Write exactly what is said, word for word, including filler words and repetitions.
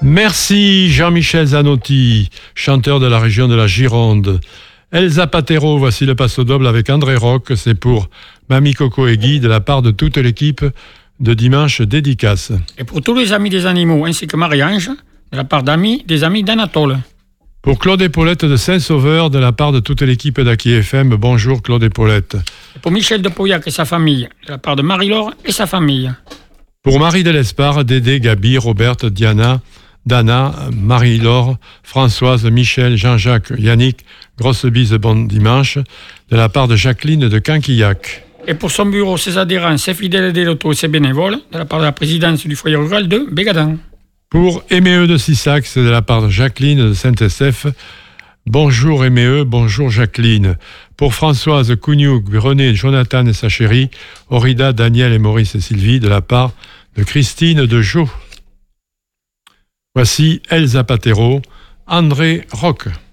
Merci Jean-Michel Zanotti, chanteur de la région de la Gironde. Elsa Patero, voici le passo doble avec André Rock. C'est pour Mamie Coco et Guy de la part de toute l'équipe de Dimanche Dédicace. Et pour tous les amis des animaux ainsi que Marie-Ange, de la part d'amis, des amis d'Anatole. Pour Claude et Paulette de Saint-Sauveur, de la part de toute l'équipe d'Aki F M, bonjour Claude et Paulette. Et pour Michel de Pauillac et sa famille, de la part de Marie-Laure et sa famille. Pour Marie de l'Espard, Dédé, Gabi, Roberte, Diana, Dana, Marie-Laure, Françoise, Michel, Jean-Jacques, Yannick, grosse bise, bon dimanche, de la part de Jacqueline de Canquillac. Et pour son bureau, ses adhérents, ses fidèles des lotos et ses bénévoles, de la part de la présidence du foyer rural de Bégadan. Pour Éméeux de Sissac, c'est de la part de Jacqueline de Saint-Estèphe. Bonjour Éméeux, bonjour Jacqueline. Pour Françoise, Cougnouk, René, Jonathan et sa chérie, Orida, Daniel et Maurice et Sylvie, de la part de Christine de Jo. Voici Elsa Patero, André Rock.